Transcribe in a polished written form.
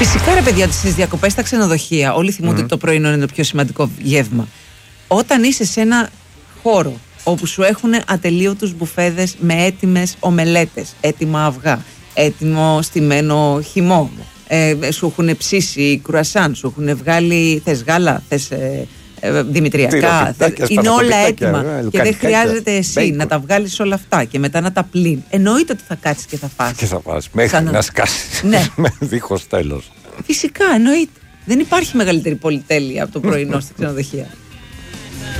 Φυσικά ρε παιδιά, στις διακοπές στα ξενοδοχεία όλοι θυμούνται ότι το πρωινό είναι το πιο σημαντικό γεύμα. Όταν είσαι σε ένα χώρο όπου σου έχουν ατελείωτους μπουφέδες με έτοιμες ομελέτες, έτοιμα αυγά, έτοιμο στημένο χυμό, σου έχουν ψήσει κρουασάν, σου έχουν βγάλει, θες γάλα, θες δημητριακά, είναι όλα έτοιμα και δεν χρειάζεται εσύ να τα βγάλεις όλα αυτά και μετά να τα πλύνει. Εννοείται ότι θα κάτσεις και θα φας. Και θα φας μέχρι να σκάσεις. Ναι. Δίχως τέλος. Φυσικά, εννοείται. Δεν υπάρχει μεγαλύτερη πολυτέλεια από το πρωινό στην ξενοδοχεία.